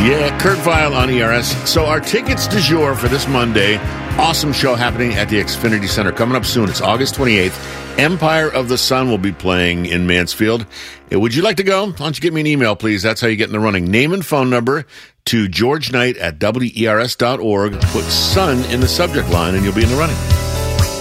Yeah, Kurt Vile on ERS. So our tickets du jour for this Monday, awesome show happening at the Xfinity Center. Coming up soon. It's August 28th. Empire of the Sun will be playing in Mansfield. Would you like to go? Why don't you give me an email, please? That's how you get in the running. Name and phone number to George Knight at WERS.org. Put Sun in the subject line and you'll be in the running.